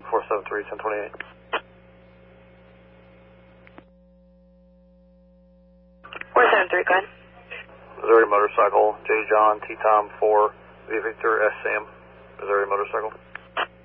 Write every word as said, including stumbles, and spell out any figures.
four seven three, ten twenty-eight. four seven three, go ahead. Missouri Motorcycle, J. John, T. Tom four, V. Victor, S. Sam, Missouri Motorcycle.